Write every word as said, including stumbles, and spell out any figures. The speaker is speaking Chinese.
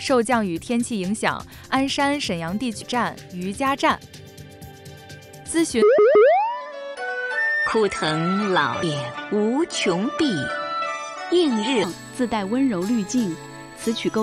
受降雨天气影响，鞍山、沈阳地区站余家站。咨询。 枯藤老叶无穷碧，映日自带温柔滤镜，此曲构